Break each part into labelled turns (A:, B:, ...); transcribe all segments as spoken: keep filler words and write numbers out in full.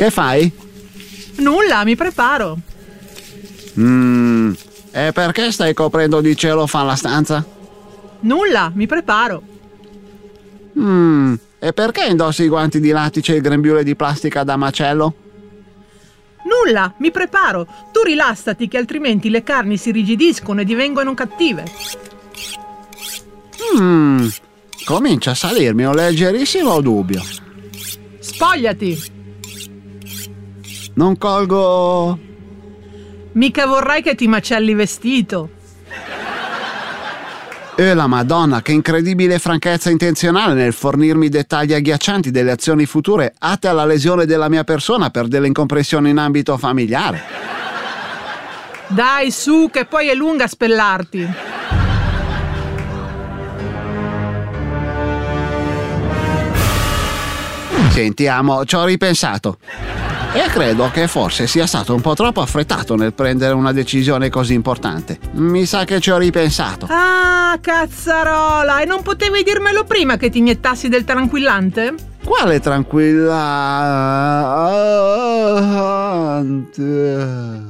A: Che fai?
B: Nulla, mi preparo.
A: Mmm, e perché stai coprendo di celofan la stanza?
B: Nulla, mi preparo.
A: Mmm, e perché indossi i guanti di lattice e il grembiule di plastica da macello?
B: Nulla, mi preparo. Tu rilassati che altrimenti le carni si irrigidiscono e divengono cattive.
A: Mmm, comincia a salirmi un leggerissimo dubbio.
B: Spogliati.
A: Non colgo...
B: Mica vorrai che ti macelli vestito.
A: E la Madonna, che incredibile franchezza intenzionale nel fornirmi dettagli agghiaccianti delle azioni future atte alla lesione della mia persona per delle incompressioni in ambito familiare.
B: Dai, su, che poi è lunga spellarti.
A: Senti, amo, ci ho ripensato. E credo che forse sia stato un po' troppo affrettato nel prendere una decisione così importante. Mi sa che ci ho ripensato.
B: Ah, cazzarola! E non potevi dirmelo prima che ti iniettassi del tranquillante?
A: Quale tranquillante?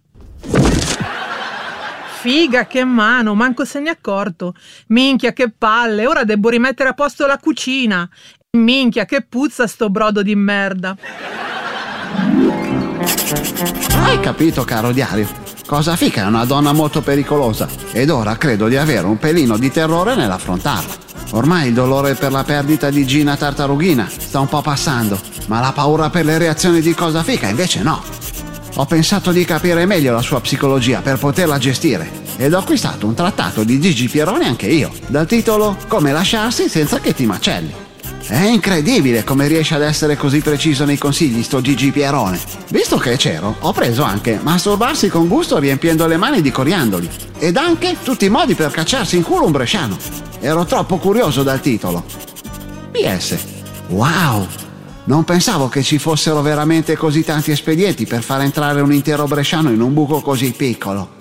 B: Figa, che mano, manco se ne è accorto. Minchia, che palle, ora devo rimettere a posto la cucina. Minchia, che puzza sto brodo di merda.
A: Hai capito, caro diario? Cosa fica è una donna molto pericolosa ed ora credo di avere un pelino di terrore nell'affrontarla. Ormai il dolore per la perdita di Gina Tartarughina sta un po' passando, ma la paura per le reazioni di Cosa fica invece no. Ho pensato di capire meglio la sua psicologia per poterla gestire ed ho acquistato un trattato di Gigi Pieroni anche io, dal titolo Come lasciarsi senza che ti macelli. È incredibile come riesce ad essere così preciso nei consigli sto Gigi Pierone. Visto che c'ero, ho preso anche masturbarsi con gusto riempiendo le mani di coriandoli ed anche tutti i modi per cacciarsi in culo un bresciano. Ero troppo curioso dal titolo. P S. Wow! Non pensavo che ci fossero veramente così tanti espedienti per far entrare un intero bresciano in un buco così piccolo.